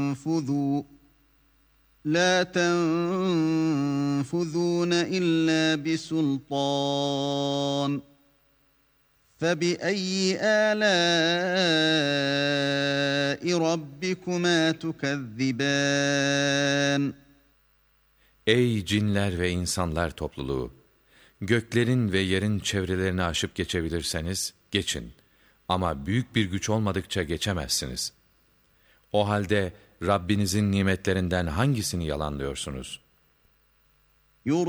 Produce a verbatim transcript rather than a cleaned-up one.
تنفذوا لا تنفذون إلا بسلطان فبأي آلاء ربكما تكذبان Ey cinler ve insanlar topluluğu! Göklerin ve yerin çevrelerini aşıp geçebilirseniz, geçin. Ama büyük bir güç olmadıkça geçemezsiniz. O halde Rabbinizin nimetlerinden hangisini yalanlıyorsunuz?